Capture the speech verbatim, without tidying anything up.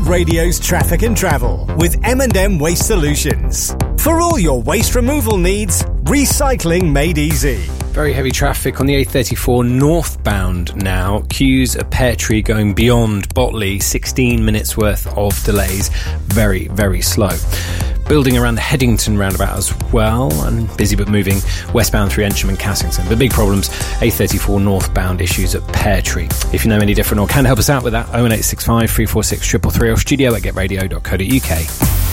Radio's traffic and travel with M and M Waste Solutions. For all your waste removal needs, recycling made easy. Very heavy traffic on the A thirty-four northbound now. Queues at Pear Tree going beyond Botley. sixteen minutes worth of delays. Very, very slow. Building around the Headington roundabout as well, and busy but moving westbound through Ensham and Cassington. But big problems, A thirty-four northbound issues at Pear Tree. If you know any different or can help us out with that, oh one eight six five, three four six, three three three or studio at get radio dot co dot uk.